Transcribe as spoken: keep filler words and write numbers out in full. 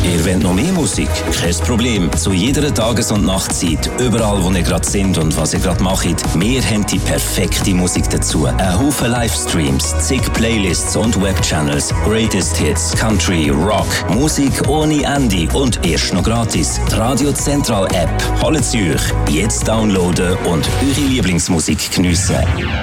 Ihr wollt noch mehr Musik? Kein Problem. Zu jeder Tages- und Nachtzeit, überall wo ihr gerade sind und was ihr gerade macht, wir haben die perfekte Musik dazu. Ein Haufen Livestreams, zig Playlists und Webchannels, Greatest Hits, Country, Rock, Musik ohne Ende und erst noch gratis. Die Radio Central App. Holt sie euch. Jetzt downloaden und eure Lieblingsmusik geniessen.